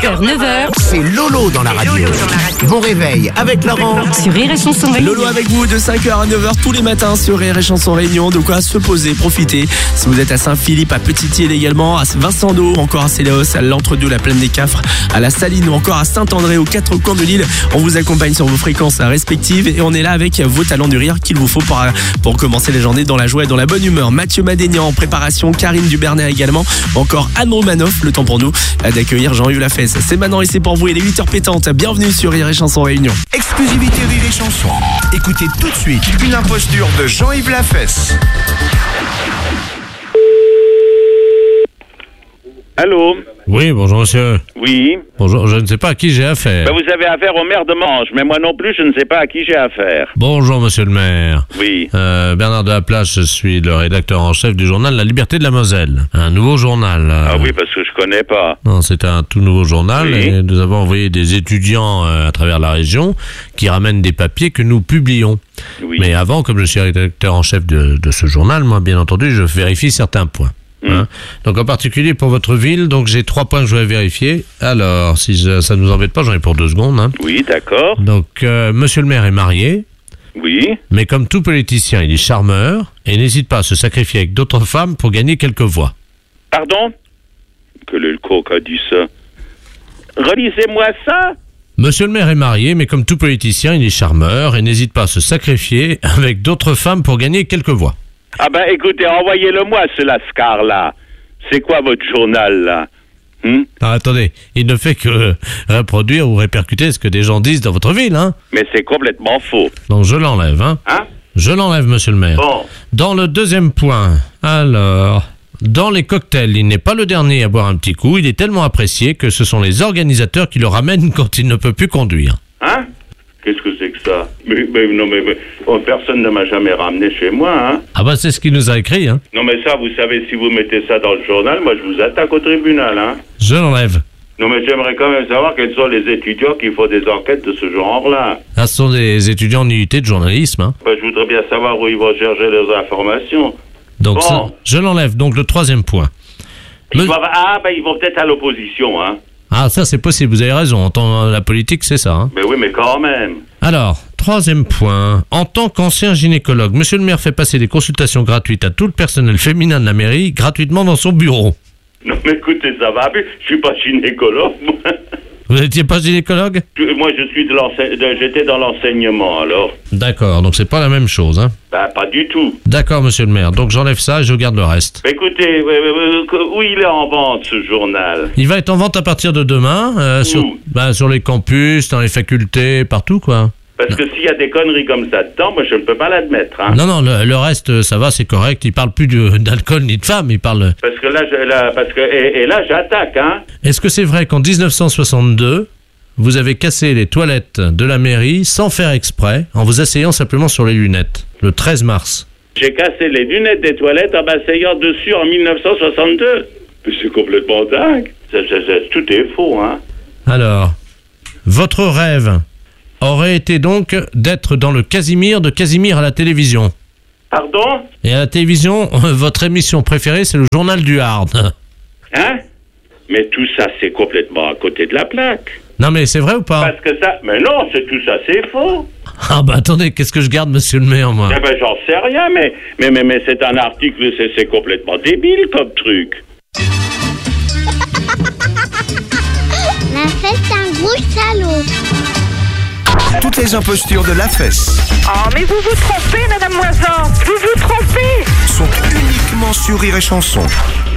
5h, 9h. C'est Lolo dans la radio. Bon réveil avec Laurent. Sur Rire et Chanson Réunion. Lolo avec vous de 5h à 9h tous les matins sur Rire et Chanson Réunion. De quoi se poser, profiter. Si vous êtes à Saint-Philippe, à Petit-Île également, à Vincent-d'Eau, encore à Céléos, à l'Entre-Deux, la Plaine des Cafres, à la Saline ou encore à Saint-André, aux quatre coins de l'île. On vous accompagne sur vos fréquences respectives et on est là avec vos talents du rire qu'il vous faut pour commencer les journées dans la joie et dans la bonne humeur. Mathieu Madénian en préparation, Karine Dubernet également, encore Anne Romanoff. Le temps pour nous d'accueillir Jean-Yves Lafesse. C'est maintenant et c'est pour vous, il est 8h pétantes. Bienvenue sur Rire et Chanson Réunion. Exclusivité Rire et Chanson. Écoutez tout de suite une imposture de Jean-Yves Lafesse. Allô? Oui, bonjour monsieur. Oui. Bonjour, je ne sais pas à qui j'ai affaire. Ben, vous avez affaire au maire de Manche, mais moi non plus, je ne sais pas à qui j'ai affaire. Bonjour monsieur le maire. Oui. Bernard de la Place, je suis le rédacteur en chef du journal La Liberté de la Moselle. Un nouveau journal. Ah oui, parce que je connais pas. Non, c'est un tout nouveau journal Oui. et nous avons envoyé des étudiants à travers la région qui ramènent des papiers que nous publions. Oui. Mais avant, comme je suis rédacteur en chef de ce journal, moi bien entendu, je vérifie certains points. Hein. Donc en particulier pour votre ville, donc j'ai 3 points que je voudrais vérifier. Alors, si ça ne nous embête pas, j'en ai pour 2 secondes. Hein. Oui, d'accord. Donc, monsieur le maire est marié, Oui. mais comme tout politicien, il est charmeur et n'hésite pas à se sacrifier avec d'autres femmes pour gagner quelques voix. Pardon? Que le coq a dit ça. Relisez-moi ça? Monsieur le maire est marié, mais comme tout politicien, il est charmeur et n'hésite pas à se sacrifier avec d'autres femmes pour gagner quelques voix. Ah ben écoutez, envoyez-le-moi ce lascar-là. C'est quoi votre journal, là? Ah, attendez, il ne fait que reproduire ou répercuter ce que des gens disent dans votre ville, hein. Mais c'est complètement faux. Donc je l'enlève, hein. Hein? Je l'enlève, monsieur le maire. Bon. Dans le deuxième point, alors, dans les cocktails, il n'est pas le dernier à boire un petit coup, il est tellement apprécié que ce sont les organisateurs qui le ramènent quand il ne peut plus conduire. Hein? Qu'est-ce que c'est que ça? Mais personne ne m'a jamais ramené chez moi, hein? Ah bah c'est ce qu'il nous a écrit, hein. Non mais ça, vous savez, si vous mettez ça dans le journal, moi je vous attaque au tribunal, hein? Je l'enlève. Non mais j'aimerais quand même savoir quels sont les étudiants qui font des enquêtes de ce genre-là. Ah, ce sont des étudiants en unité de journalisme, hein. Ben, je voudrais bien savoir où ils vont chercher leurs informations. Donc Bon. ça, je l'enlève. Donc le troisième point. Ils vont peut-être à l'opposition, hein? Ah, ça c'est possible, vous avez raison. En tant la politique, c'est ça, hein. Mais oui, mais quand même. Alors, troisième point. En tant qu'ancien gynécologue, monsieur le maire fait passer des consultations gratuites à tout le personnel féminin de la mairie, gratuitement dans son bureau. Non mais écoutez, ça va, je suis pas gynécologue, moi. Vous n'étiez pas gynécologue? Moi je suis j'étais dans l'enseignement, alors. D'accord, donc c'est pas la même chose, hein. Ben, pas du tout. D'accord, monsieur le maire. Donc j'enlève ça et je garde le reste. Écoutez, où il est en vente, ce journal? Il va être en vente à partir de demain, sur les campus, dans les facultés, partout, quoi. Parce que s'il y a des conneries comme ça dedans, moi je ne peux pas l'admettre, hein. Non, le reste, ça va, c'est correct. Il parle plus d'alcool ni de femmes, il parle... Parce que là, là j'attaque, hein. Est-ce que c'est vrai qu'en 1962, vous avez cassé les toilettes de la mairie sans faire exprès, en vous asseyant simplement sur les lunettes, le 13 mars? J'ai cassé les lunettes des toilettes en m'asseyant dessus en 1962. Mais c'est complètement dingue. Tout est faux, hein. Alors, votre rêve aurait été donc d'être dans le Casimir de Casimir à la télévision. Pardon? Et à la télévision, votre émission préférée, c'est le journal du Hard. Hein? Mais tout ça, c'est complètement à côté de la plaque. Non mais c'est vrai ou pas? Parce que ça... Mais non, tout ça, c'est faux. Ah bah attendez, qu'est-ce que je garde, monsieur le maire, moi? Eh ben, j'en sais rien, mais c'est un article, c'est complètement débile comme truc. Lafesse, un gros salaud. Toutes les impostures de Lafesse Oh, mais vous vous trompez, Madame Moisan. Vous vous trompez. sont uniquement sur Rire et Chanson.